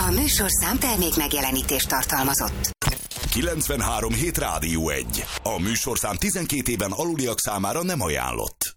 A műsorszám termék megjelenítést tartalmazott. 93.7 Rádió 1. A műsorszám 12 éven aluliak számára nem ajánlott.